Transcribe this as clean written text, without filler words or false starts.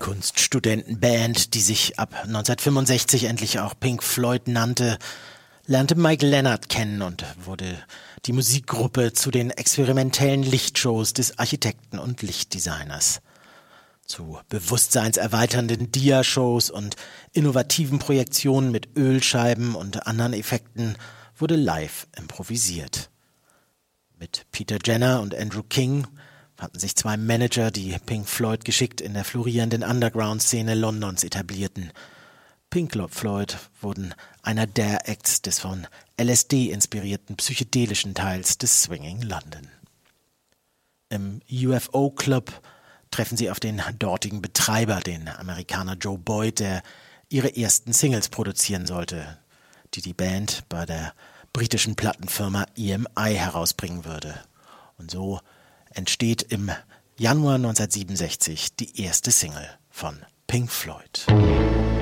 Kunststudentenband, die sich ab 1965 endlich auch Pink Floyd nannte, lernte Mike Leonard kennen und wurde die Musikgruppe zu den experimentellen Lichtshows des Architekten und Lichtdesigners. Zu bewusstseinserweiternden Dia-Shows und innovativen Projektionen mit Ölscheiben und anderen Effekten wurde live improvisiert. Mit Peter Jenner und Andrew King fanden sich zwei Manager, die Pink Floyd geschickt in der florierenden Underground-Szene Londons etablierten. Pink Floyd wurden einer der Acts des von LSD inspirierten psychedelischen Teils des Swinging London. Im UFO Club treffen sie auf den dortigen Betreiber, den Amerikaner Joe Boyd, der ihre ersten Singles produzieren sollte, die die Band bei der britischen Plattenfirma EMI herausbringen würde. Und so entsteht im Januar 1967 die erste Single von Pink Floyd.